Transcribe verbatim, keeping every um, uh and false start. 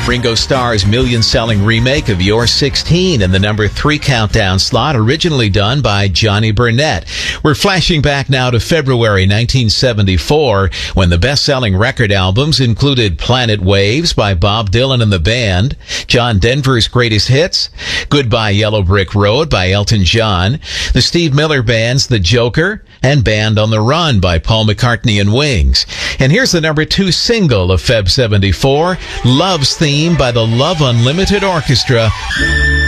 Ringo Starr's million-selling remake of You're sixteen in the number three countdown slot, originally done by Johnny Burnett. We're flashing back now to February nineteen seventy-four, when the best-selling record albums included Planet Waves by Bob Dylan and the Band, John Denver's Greatest Hits, Goodbye Yellow Brick Road by Elton John, the Steve Miller Band's The Joker, and Band on the Run by Paul McCartney and Wings. And here's the number two single of Feb seventy-four, Love's Theme by the Love Unlimited Orchestra.